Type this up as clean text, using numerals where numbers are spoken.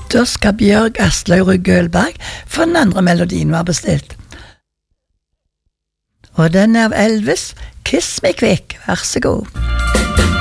Da skal Bjørg Aslaug Gølberg for den andre melodien var bestilt. Og den er av Elvis, Kiss Me Quick, vær så god.